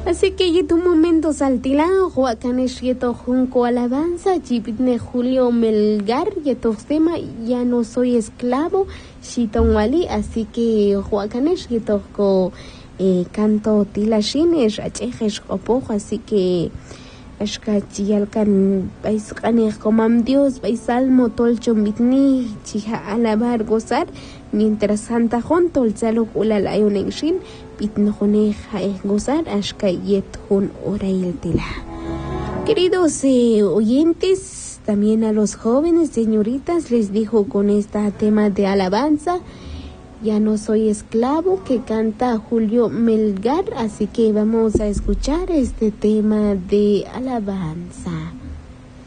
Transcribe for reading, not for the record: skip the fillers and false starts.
Así que y tu momento saltilán, Juacanes yeto junco alabanza, Chipitne Julio Melgar, yeto tema, ya no soy esclavo, Shiton Wali, así que Juacanes yeto canto tilashines, achejes opojo, así que Ashkachiyalkan paisqanej comam Dios, paisalmo tolchon bitni, chija alabar gozar, mientras Santa Jon tolzalok ulalayonen shin, pitnojonej gozar, ashkayet hun orailtila. Queridos oyentes, también a los jóvenes, señoritas, les dijo con este tema de alabanza, ya no soy esclavo, que canta Julio Melgar, así que vamos a escuchar este tema de alabanza.